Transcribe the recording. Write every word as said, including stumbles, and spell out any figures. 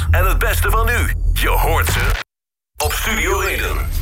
en het beste van nu. Je hoort ze op Studio Reden.